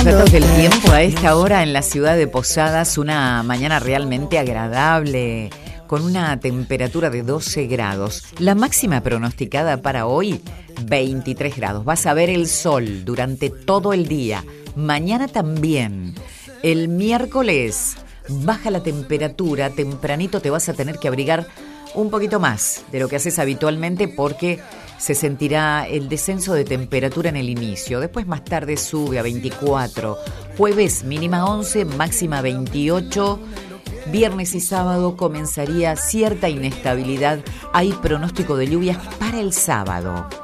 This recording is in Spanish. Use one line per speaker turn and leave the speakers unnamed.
Datos del tiempo a esta hora en la ciudad de Posadas, una mañana realmente agradable, con una temperatura de 12 grados. La máxima pronosticada para hoy, 23 grados. Vas a ver el sol durante todo el día. Mañana también. El miércoles baja la temperatura, tempranito te vas a tener que abrigar un poquito más de lo que haces habitualmente porque se sentirá el descenso de temperatura en el inicio. Después más tarde sube a 24. Jueves mínima 11, máxima 28. Viernes y sábado comenzaría cierta inestabilidad. Hay pronóstico de lluvias para el sábado.